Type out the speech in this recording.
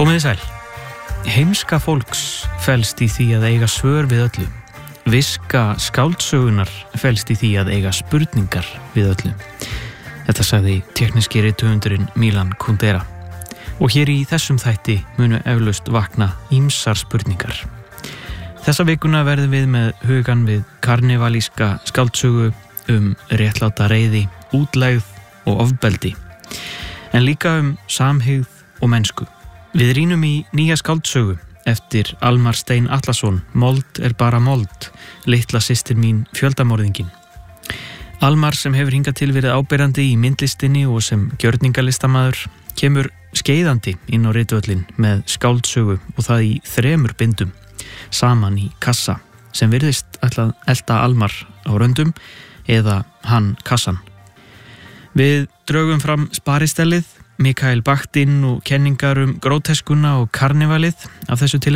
Komiði sæl. Heimska fólks felst í því að eiga svör við öllu. Viska skáldsögunar felst í því að eiga spurningar við öllu. Þetta sagði tekníski rithöfundurinn Milan Kundera. Og hér í þessum þætti munu eflaust vakna ýmsar spurningar. Þessa vikuna verðum við með hugan við karnevalíska skáldsögu réttláta reiði, útlegð og ofbeldi. En líka samhygð og mennsku. Við rýnum í nýja skáldsögu eftir Almar Stein Atlason, Mold bara mold, litla systir mín fjöldamorðingin. Almar, sem hefur hingað til verið áberandi í myndlistinni og sem gjörningalistamaður, kemur skeiðandi inn á ritvöllin með skáldsögu og það í 3 bindum, saman í kassa, sem virðist ætlað elta Almar á röndum eða hann kassan. Við drögum fram sparistellið, Mikael Bakhtin og kenningar gróteskuna og karnevalið af þessu til